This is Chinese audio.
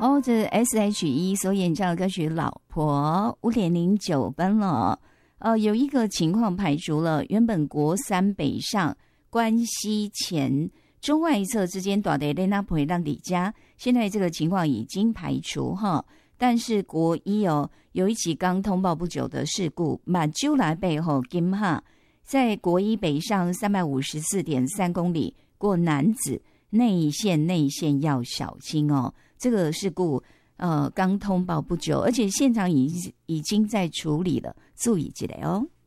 哦，这是 S.H.E 所演唱的歌曲《老婆》5:09了。有一个情况排除了，原本国三北上关西前中外一侧之间大地雷那陪让底加，现在这个情况已经排除哈。但是国一有一起刚通报不久的事故，马鸠来背后金哈，在国一北上354.3公里过楠梓内线要小心哦。这个事故刚通报不久，而且现场已经在处理了，注意一下哦。